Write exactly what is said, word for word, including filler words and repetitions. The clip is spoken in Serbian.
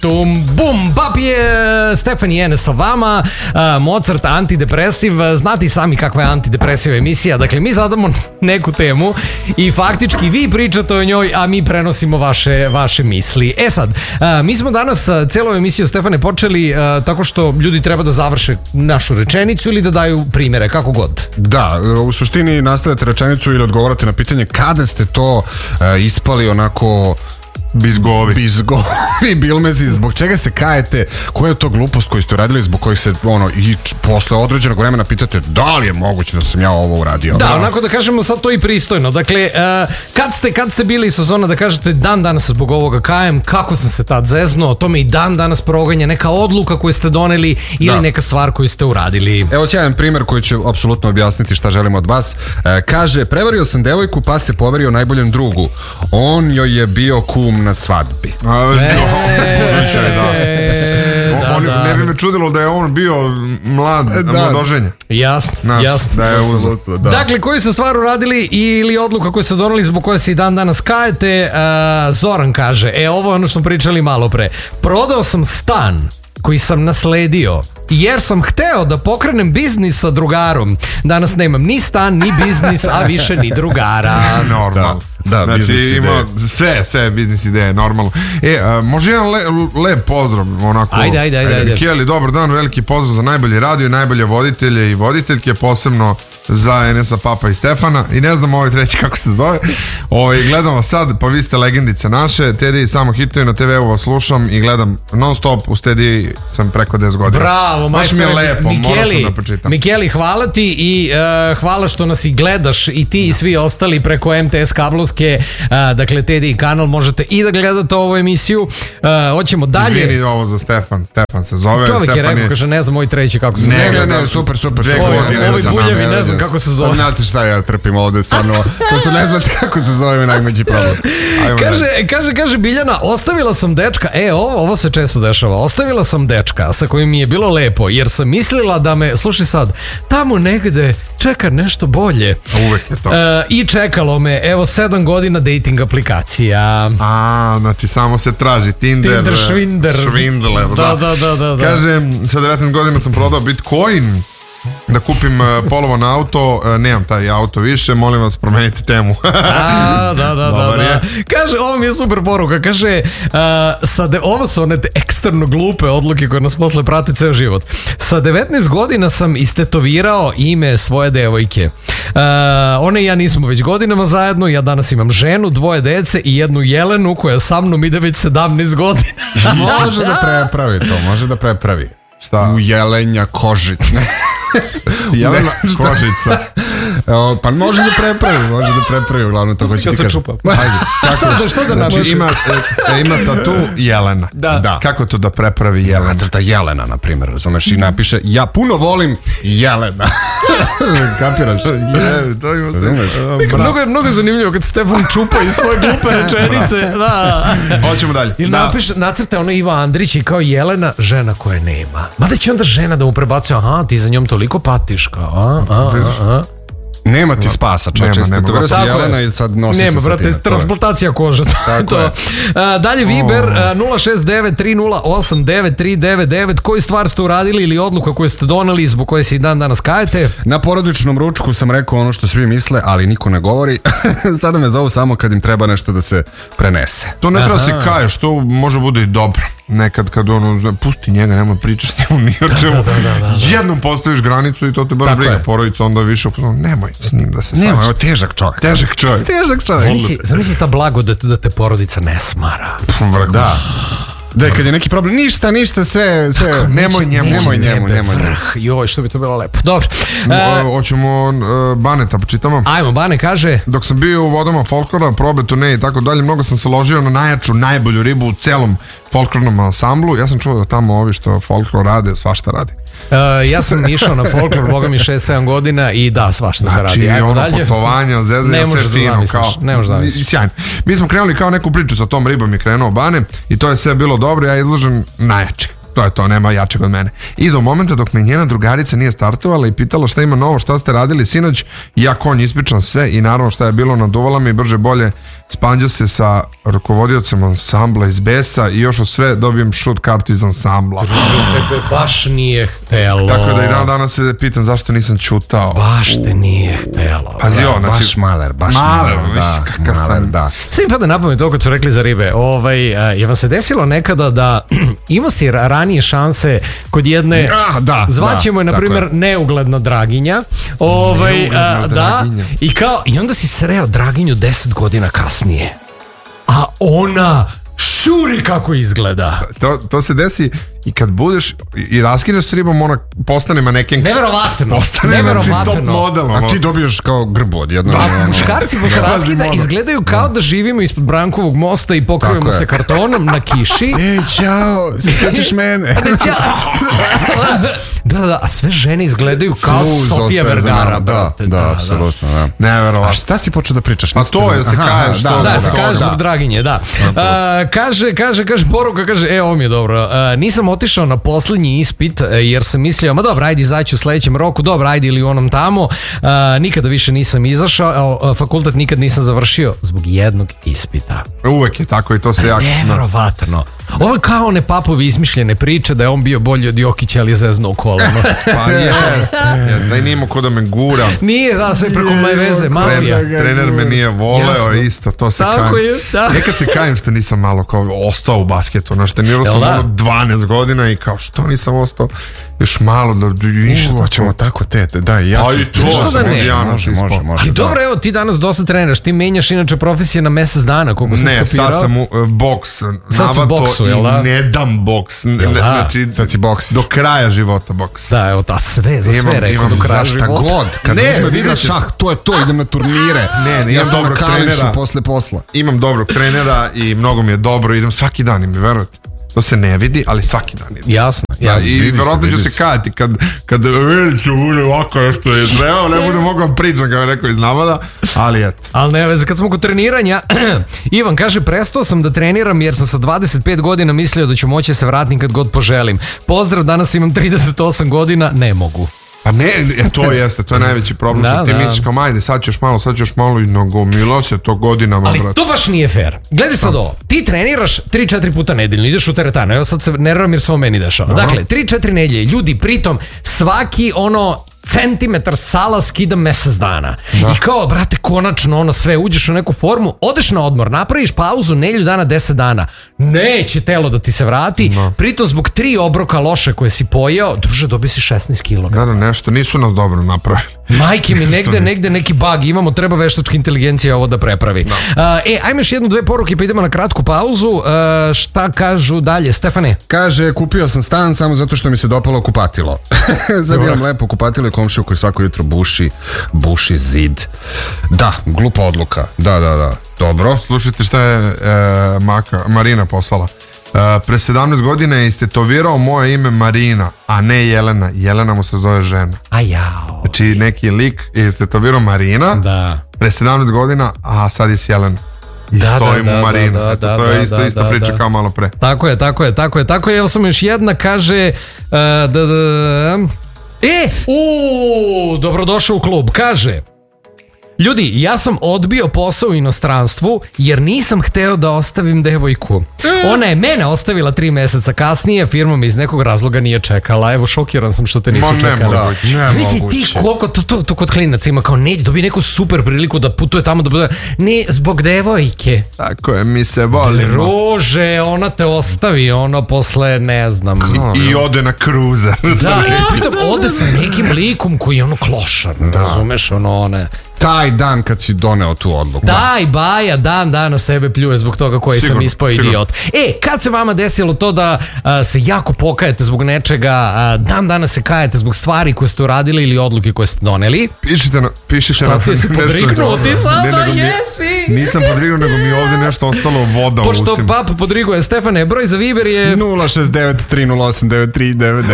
Tum, bum, bap je Stefan Jene sa vama, uh, Mozart antidepresiv, znate i sami kakva je antidepresiva emisija, dakle mi zadamo neku temu i faktički vi pričate o njoj, a mi prenosimo vaše, vaše misli. E sad, uh, mi smo danas uh, celu emisiju, Stefane, počeli uh, tako što ljudi treba da završe našu rečenicu ili da daju primere, kako god. Da, u suštini nastavljate rečenicu ili odgovarate na pitanje kada ste to uh, ispali onako... Bizgovi. Bizgovi, bilmezi, zbog čega se kajete, koja je to glupost koju ste uradili, zbog kojih se ono, i posle određenog vremena pitate da li je moguće da sam ja ovo uradio. Da, onako da kažemo sad to i pristojno. Dakle, uh, kad, ste, kad ste bili sa zona da kažete dan danas zbog ovoga kajem, kako sam se tad zeznuo, to me i dan danas proganja, neka odluka koju ste doneli ili da. Neka stvar koju ste uradili. Evo sjajan primjer koji će apsolutno objasniti šta želimo od vas. E, kaže, prevario sam devojku pa se poverio najboljem drugu. On joj je bio kum na svadbi. A, e, da. Da, on, da. Ne bi me čudilo da je on bio mlad, da. Mladoženja. Jasno, jasno. Da je uzelo. Da. Dakle, koji ste stvar uradili ili odluka koju ste doneli zbog koje se i dan danas kajete, uh, Zoran kaže, e ovo je ono što smo pričali malo pre. Prodao sam stan koji sam nasledio jer sam hteo da pokrenem biznis sa drugarom. Danas nemam ni stan, ni biznis, a više ni drugara. Normalno. Da, znači biznis ima ideje. sve, sve biznis ideje, normalno. E, a, može jedan le, lep pozdrav, onako. Ajde, ajde, ajde. ajde. Kjeli, dobar dan, veliki pozdrav za najbolji radio, najbolje voditelje i voditeljke, posebno za Enesa, Papa i Stefana. I ne znam ovaj treći kako se zove. Ovaj, gledam vas sad, pa vi ste legendice naše. Tedi samo hitovi na te ve u vas slušam i gledam non stop. U Tedi sam preko deset godina. Bravo, baš mi je lepo, morao sam da pročitam. Mikeli, hvala ti i uh, hvala što nas i gledaš i ti i svi ostali preko em te es kablovske, uh, dakle Tedi kanal, možete i da gledate ovu emisiju. Uh, hoćemo dalje. Izvini ovo za Stefan, Stefan se zove. Čovjek Stefan je rekao, je... kaže ne znam moj treći kako se ne, zove. Ne, ne, super, super. Ovi buljevi ne znam kako se zove. Znate šta ja trpim ovde, stvarno. To što ne znate kako se zove, najmanji problem. Kaže, kaže, kaže Biljana, ostavila sam dečka, e ovo, ovo se često dešava, ostavila sam dečka sa kojim mi je bilo lepo, jer sam mislila da me, slušaj sad, tamo negde čeka nešto bolje. Uvek je to. E, I čekalo me, evo, sedam godina dating aplikacija. A, znači samo se traži Tinder. Tinder, švinder. Švindler, da. Da, da, da, da. Kaže, sa devetnaest godina sam prodao Bitcoin da kupim uh, polovan auto, uh, nemam taj auto više, molim vas promenite temu. A, da, da, da, da. Kaže, ovo mi je super poruka, kaže, uh, sa de, ovo su one eksterno glupe odluke koje nas posle prate ceo život. Sa devetnaest godina sam istetovirao ime svoje devojke. Uh, one i ja nismo već godinama zajedno, ja danas imam ženu, dvoje dece i jednu Jelenu koja sa mnom ide već sedamnaest godina. Može da prepravi to, može da prepravi. Šta? U Jelenja Kožić. Jelena Kožica. O, pa može da prepravi, može da prepravi, uglavnom to hoće ti kaže. Ajde, kako, šta da znači ima, e, ima tatu Jelena. Da. Da. Kako to da prepravi Jelena? Nacrta Jelena, na primjer, razumeš, i napiše ja puno volim Jelena. Kapiraš? Je, to ima se. Mnogo je, mnogo je zanimljivo kad Stefan čupa iz svoje glupe rečenice. Da. Hoćemo dalje. Ili da. napiše, nacrta ono Iva Andrić i kao Jelena, žena koje nema. Mada će onda žena da mu prebacuje, aha, ti za njom toliko patiš, kao, a, a, a, a. Nema ti spasa, čoče, ste to vrsi Jelena i sad nosi nema, se brate, sa time. transplantacija kože. To je. A, dalje Viber, oh. nula šest devet tri nula osam devet tri devet devet. Koju stvar ste uradili ili odluka koju ste doneli zbog koje se i dan danas kajete? Na porodičnom ručku sam rekao ono što svi misle, ali niko ne govori. Sada me zovu samo kad im treba nešto da se prenese. To ne treba se kaješ, to može bude i dobro. Nekad kad ono, pusti njega, nema pričaš s njemu ni o čemu. Da, da, da, da. Jednom postaviš granicu i to te baš briga porodica, onda više nemoj s njim da se sađe. Nemoj, težak čovjek. Težak čovjek. Težak čovjek. Zamisli, zamisli ta blago da te, da te porodica ne smara. Da. Da, kad je neki problem, ništa, ništa, sve, sve. Tako, nemoj njemu, nemoj njemu, nemoj njemu. Joj, što bi to bilo lepo. Dobro. Hoćemo uh, uh, Baneta, počitamo. Ajmo, Bane kaže. Dok sam bio u vodama folklora, probe, turneje i tako dalje, mnogo sam se ložio na najjaču, najbolju ribu u celom folklornom ansamblu. Ja sam čuo da tamo ovi što folklor rade, svašta radi. Uh, ja sam išao na folklor, boga mi šest sedam godina i da, svašta znači, se radi. Znači, ono dalje. Putovanja, zezanja, sve fino. Kao, ne možeš da misliš. Sjajno. Mi smo krenuli kao neku priču sa tom ribom i krenuo Bane i to je sve bilo dobro, ja izložen najjači. to je to, nema jačeg od mene. I do momenta dok me njena drugarica nije startovala i pitala šta ima novo, šta ste radili sinoć, ja konj ispričam sve i naravno šta je bilo, naduvala me i brže bolje spanđa se sa rukovodiocem ansambla iz Besa i još od sve dobijem šut kartu iz ansambla. Tebe baš nije htelo. Tako da i dan danas se pitam zašto nisam čutao. Baš te nije htelo. Pazi ovo, znači... Baš maler, baš Maler, maler, viš, da, kakav maler, sam. da. Sve mi pada na pamet to kad su rekli za ribe. Ovaj, a, je vam se desilo nekada da imao si ra- ranije šanse kod jedne, Ah, da, zvaćemo je da, na tako primjer je. neugledna Draginja. Ovaj, Neugledna a, da, Draginja. i kao, i onda si sreo Draginju deset godina kasnije. A ona šuri kako izgleda. To, to se desi i kad budeš i, i raskineš s ribom, ona postane manekenka. Neverovatno. Postane Neverovatno. top model. ono. A ti dobiješ kao grbu odjedno. Da, muškarci posle raskida ono. izgledaju kao da živimo ispod Brankovog mosta i pokrivamo Tako je. se kartonom na kiši. Ej, čao, sjećaš mene? Da, da, a sve žene izgledaju kao Sluz Sofija ostaje za Vergara. nama, Da, brate, da, apsolutno, da. A Neverovatno. šta si počeo da pričaš? Pa Nisi to te- je, se Aha, kaže, što- Da, Da, se da, kaže da. zbog Draginje, da. A, kaže, kaže, kaže, poruka, kaže, e, ovo mi je dobro. A, nisam otišao na poslednji ispit, e, jer sam mislio, ma dobro, ajde izaći u sledećem roku, dobro, ajde ili u onom tamo. A, nikada više nisam izašao, a, fakultet nikad nisam završio zbog jednog ispita. Uvek je tako i to se jako... Neverovatno. Ovo je kao one papovi izmišljene priče da je on bio bolji od Jokića, ali je zeznuo koleno. Pa jest, jest, da i nimo ko da me gura. Nije, da, sve preko moje veze, mafija. Trener, trener me nije voleo, Jasno. isto, to se Tako kajem. je, da. Nekad se kajem što nisam malo kao ostao u basketu, znaš, trenirao Jel sam da? ono dvanaest godina i kao što nisam ostao još malo da ništa. Uva, ćemo tako te, da, i ja A sam i to, Zašto da ne? ja Može, ispao. može, može. Ali da. dobro, evo, ti danas dosta treniraš, ti menjaš inače profesije na mesec dana, koliko sam Ne, skapirao. sad sam u uh, boks, si u navato boksu, jel da? i ne dam boks. Ne, Jel da? znači, Sad si boks. do kraja života boks. Da, evo, ta sve, za sve Imam- rekao imam do kraja Za šta života. god, kad Ne, uzme da igra vidjet ćete. šah, to je to, idem na turnire. Ne, ne, ja imam sam na dobrog kališu trenera. posle posla. Imam dobrog trenera i mnogo mi je dobro, idem svaki dan i mi verujete. To se ne vidi, ali svaki dan idem. Jasno, Ja, jasno. i vidi se, verovatno ću vidi se se. kajati kad, kad ću bude ovako nešto je trebao, ne budem mogao pričam kao je rekao iz navada, ali eto. Ali ne veze, kad smo kod treniranja, Ivan kaže, prestao sam da treniram jer sam sa dvadeset pet godina mislio da ću moći se vratim kad god poželim. Pozdrav, danas imam trideset osam godina, ne mogu. Pa ne, e, to jeste, to je najveći problem, Da, što ti da. misliš kao majde, sad ćeš malo, sad ćeš malo i nagomilo se to godinama, Ali brate. to baš nije fair. Gledaj sad ovo, ti treniraš tri četiri puta nedeljno, ideš u teretanu, evo sad se nerviram jer se ovo meni dešava. Dakle, tri četiri nedelje, ljudi, pritom svaki ono centimetar sala skida mesec dana. I kao, brate, konačno ono sve, uđeš u neku formu, odeš na odmor, napraviš pauzu nedelju dana, deset dana. Neće telo da ti se vrati. Pritom zbog tri obroka loše koje si pojeo, druže, dobi si šesnaest kilograma. Da, da, nešto, nisu nas dobro napravili. Majke mi, negde, negde neki bug imamo, treba veštačka inteligencija ovo da prepravi. Uh, e, ajme još jednu, dve poruke pa idemo na kratku pauzu. Uh, šta kažu dalje, Stefane? Kaže, kupio sam stan samo zato što mi se dopalo kupatilo. Sad imam lepo kupatilo i komšiju koji svako jutro buši, buši zid. Da, glupa odluka. Da, da, da. Dobro. Slušajte šta je e, Maka, Marina poslala. E, pre sedamnaest godina je istetovirao moje ime Marina, a ne Jelena. Jelena mu se zove žena. A jao. Znači neki lik je istetovirao Marina Da. pre sedamnaest godina, a sad je s Jelena. I Da, stoji da, mu da, Marina. da, Eto, da, to je da, isto, da, ista da, priča da. kao malo pre. Tako je, tako je, tako je, tako je. Evo sam još jedna, kaže... Uh, da, da, e, u, dobrodošao u klub. Kaže... Ljudi, ja sam odbio posao u inostranstvu jer nisam hteo da ostavim devojku. Ona je mene ostavila tri meseca kasnije, firma me iz nekog razloga nije čekala. Evo, šokiran sam što te nisu Ma, ne čekali. moguće, ne Zamisli ti moguće. koliko to, to, to kod klinaca ima, kao neće, dobi neku super priliku da putuje tamo, da bude, ne, zbog devojke. Tako je, mi se volimo. Ruže, ona te ostavi, ono posle, ne znam. I ode na kruzer. Da, i pritom ode sa nekim likom koji je ono klošar, razumeš, ono, one... Taj dan kad si doneo tu odluku. Taj Baja dan dana sebe pljuje zbog toga koji sam Sigurno, ispao sigurno. idiot. E, kad se vama desilo to da a, se jako pokajete zbog nečega, a, dan dana se kajete zbog stvari koje ste uradili ili odluke koje ste doneli? Pišite na, pišite na... ti si nešto- podrignuo, ti sada Ne, nego mi je- jesi. Nisam podrignuo, nego mi je ovde nešto ostalo voda u Pošto ustima. papa podriguje, Stefane, broj za Viber je... nula šest devet tri nula osam devet tri devet